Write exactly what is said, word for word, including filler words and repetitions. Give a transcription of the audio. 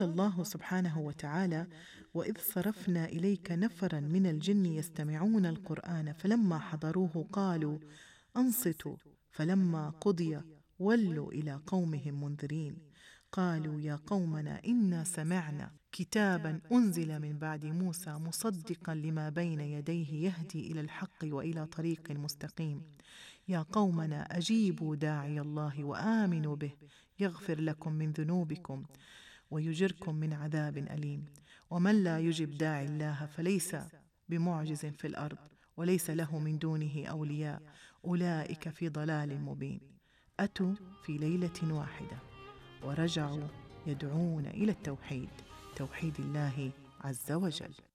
الله سبحانه وتعالى: وإذ صرفنا إليك نفرا من الجن يستمعون القرآن فلما حضروه قالوا أنصتوا فلما قضي ولوا إلى قومهم منذرين قالوا يا قومنا إنا سمعنا كتابا أنزل من بعد موسى مصدقا لما بين يديه يهدي إلى الحق وإلى طريق مستقيم يا قومنا أجيبوا داعي الله وآمنوا به يغفر لكم من ذنوبكم ويجركم من عذاب أليم ومن لا يجب داعي الله فليس بمعجز في الأرض وليس له من دونه أولياء أولئك في ضلال مبين. أتوا في ليلة واحدة ورجعوا يدعون إلى التوحيد، توحيد الله عز وجل.